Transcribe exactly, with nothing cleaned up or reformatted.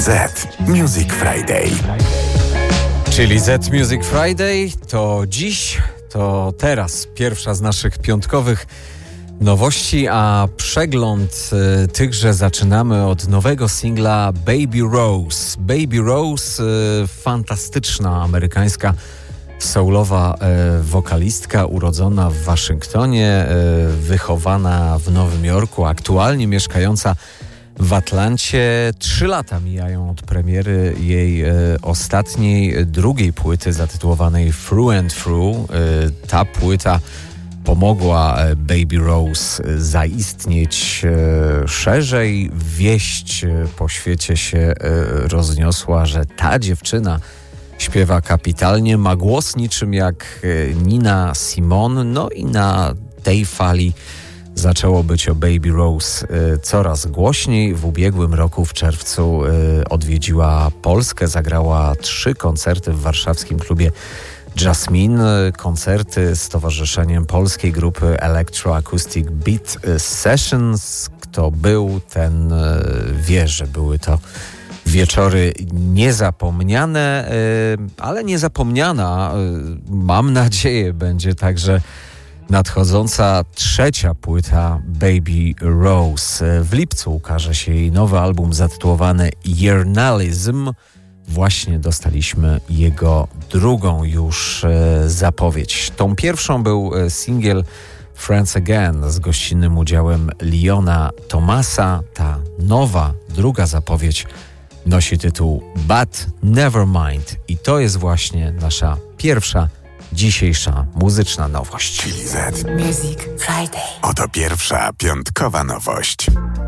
Z Music Friday. Czyli Z Music Friday to dziś, to teraz pierwsza z naszych piątkowych nowości, a przegląd y, tychże zaczynamy od nowego singla Baby Rose. Baby Rose, y, fantastyczna amerykańska soulowa y, wokalistka, urodzona w Waszyngtonie, y, wychowana w Nowym Jorku, aktualnie mieszkająca w Atlancie. Trzy lata mijają od premiery jej e, ostatniej, drugiej płyty zatytułowanej Through and Through. E, ta płyta pomogła e, Baby Rose zaistnieć e, szerzej. Wieść e, po świecie się e, rozniosła, że ta dziewczyna śpiewa kapitalnie, ma głos niczym jak e, Nina Simone, no i na tej fali zaczęło być o Baby Rose y, coraz głośniej. W ubiegłym roku w czerwcu y, odwiedziła Polskę, zagrała trzy koncerty w warszawskim klubie Jasmine. Koncerty z towarzyszeniem polskiej grupy Electroacoustic Beat Sessions. Kto był, ten y, wie, że były to wieczory niezapomniane, y, ale niezapomniana, y, mam nadzieję, będzie także nadchodząca trzecia płyta Baby Rose. W lipcu ukaże się jej nowy album zatytułowany Yearnalism. Właśnie dostaliśmy jego drugą już e, zapowiedź. Tą pierwszą był e, singiel Friends Again z gościnnym udziałem Leona Thomasa. Ta nowa, druga zapowiedź nosi tytuł But Nevermind i to jest właśnie nasza pierwsza dzisiejsza muzyczna nowość. Czyli Z Music Friday. Oto pierwsza piątkowa nowość.